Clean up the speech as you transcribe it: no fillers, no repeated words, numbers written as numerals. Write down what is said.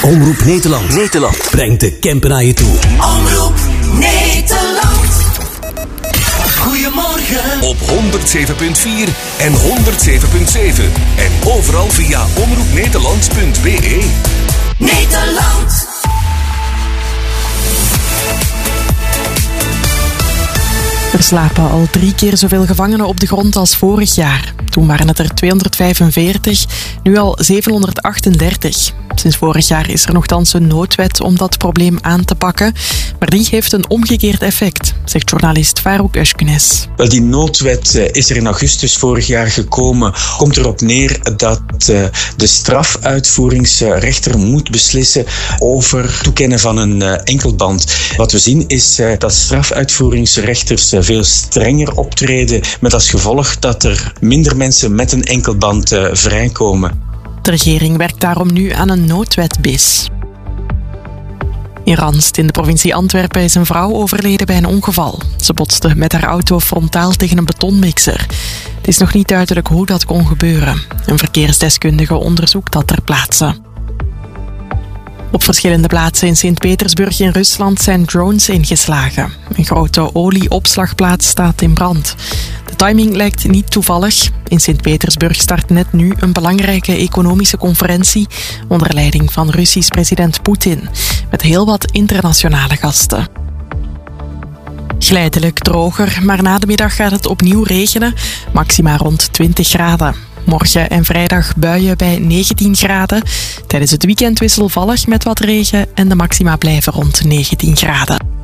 Omroep Nederland brengt de Kempen naar je toe. Omroep Nederland. Goedemorgen. Op 107.4 en 107.7. En overal via omroepnederland.be. Nederland. Er slapen al 3 keer zoveel gevangenen op de grond als vorig jaar. Toen waren het er 245, nu al 738. Sinds vorig jaar is er nogthans een noodwet om dat probleem aan te pakken. Maar die heeft een omgekeerd effect, zegt journalist Farouk Özgünes. Wel, die noodwet is er in augustus vorig jaar gekomen. Komt erop neer dat de strafuitvoeringsrechter moet beslissen over toekennen van een enkelband. Wat we zien is dat strafuitvoeringsrechters veel strenger optreden, met als gevolg dat er minder mensen met een enkelband vrijkomen. De regering werkt daarom nu aan een noodwet-BIS. In Ranst in de provincie Antwerpen is een vrouw overleden bij een ongeval. Ze botste met haar auto frontaal tegen een betonmixer. Het is nog niet duidelijk hoe dat kon gebeuren. Een verkeersdeskundige onderzoekt dat ter plaatse. Op verschillende plaatsen in Sint-Petersburg in Rusland zijn drones ingeslagen. Een grote olieopslagplaats staat in brand. De timing lijkt niet toevallig. In Sint-Petersburg start net nu een belangrijke economische conferentie onder leiding van Russisch president Poetin, met heel wat internationale gasten. Geleidelijk droger, maar na de middag gaat het opnieuw regenen, maxima rond 20 graden. Morgen en vrijdag buien bij 19 graden. Tijdens het weekend wisselvallig met wat regen en de maxima blijven rond 19 graden.